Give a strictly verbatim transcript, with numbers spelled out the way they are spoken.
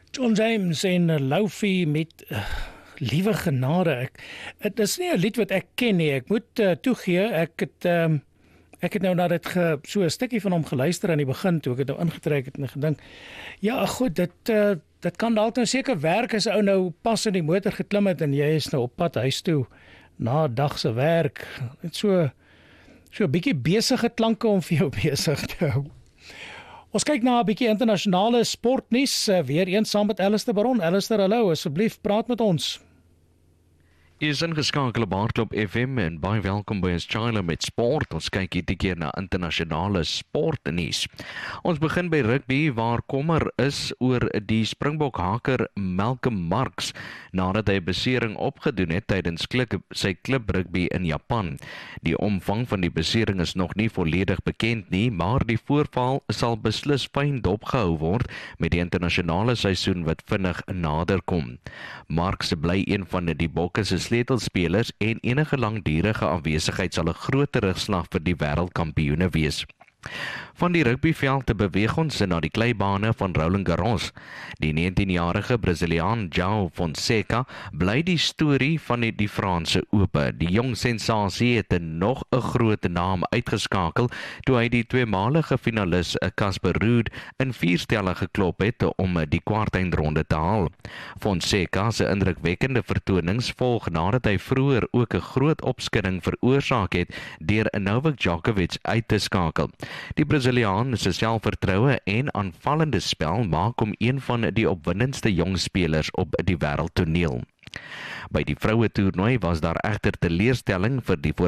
John James en uh, Loufie met uh, Liewe Genade. Ek, het is nie 'n lied wat ek ken nie. Ek moet uh, toegee, ek het um, ek het nou na dit ge, so 'n stukkie van hom geluister aan die begin toe ek het nou ingetrek het en gedink, ja, goed, dit uh, dit kan dalk nou seker werk as 'n ou nou pas in die motor geklim het en jy is nou op pad huis toe na 'n dag se werk. Dit so so 'n bietjie besige klanke om vir jou besig te hou. Ons kyk na 'n bietjie internasionale sportnuus, weer eens saam met Alistair Baron. Alistair, hallo, asseblief praat met ons. Jy is ingeskakel op Hardloop F M en baie welkom by ons channel met sport. Ons kyk hierdie keer na internasionale sportnuus. Ons begin by rugby waar kommer is oor die Springbok haker Malcolm Marx nadat hy 'n besering opgedoen het tydens sy klub rugby in Japan. Die omvang van die besering is nog nie volledig bekend nie, maar die voorval sal beslis fyn dopgehou word met die internasionale seisoen wat vinnig nader kom. Marx bly een van die bokke se sleutelspelers en enige langdurige afwesigheid sal 'n groot terugslag vir die wêreldkampioene wees. Van die rugbyveld te beweeg ons na die kleibane van Roland Garros. Die negentienjarige Braziliaan João Fonseca bly die storie van die, die Franse Ope. Die jong sensasie het 'n nog 'n groot naam uitgeskakel toe hy die tweemalige finalis Casper Ruud in vier stelle geklop het om die kwartfinale te haal. Fonseca se indrukwekkende vertonings volg nadat hy vroeër ook 'n groot opskudding veroorsaak het deur Novak Djokovic uit te skakel. Die Braziliaan se selfvertroue en aanvallende spel maak hom een van die opwindendste jong spelers op die wêreldtoneel. By die vroue toernooi was daar egter teleurstelling vir die